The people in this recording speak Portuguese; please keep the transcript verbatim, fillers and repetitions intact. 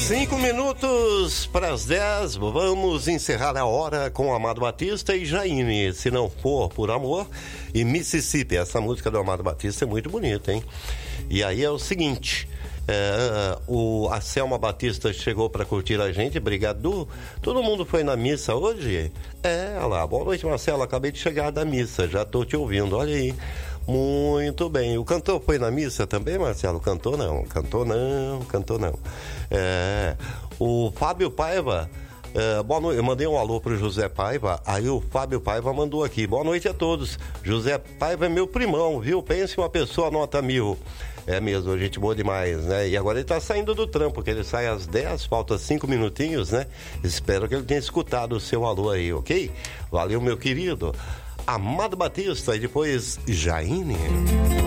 Cinco minutos para as dez, vamos encerrar a hora com Amado Batista e Jaine, Se Não For Por Amor, e Mississippi. Essa música do Amado Batista é muito bonita, hein? E aí é o seguinte, é, o, a Selma Batista chegou para curtir a gente, obrigado. Todo mundo foi na missa hoje? É, olha lá, boa noite, Marcelo, acabei de chegar da missa, já estou te ouvindo, olha aí. Muito bem. O cantor foi na missa também, Marcelo? Cantou não, cantou não, cantou não. É, o Fábio Paiva, é, boa noite. Eu mandei um alô pro José Paiva, aí o Fábio Paiva mandou aqui. Boa noite a todos. José Paiva é meu primão, viu? Pense uma pessoa nota mil. É mesmo, gente boa demais, né? E agora ele tá saindo do trampo, que ele sai às dez, falta cinco minutinhos, né? Espero que ele tenha escutado o seu alô aí, ok? Valeu, meu querido. Amado Batista e depois Jaine.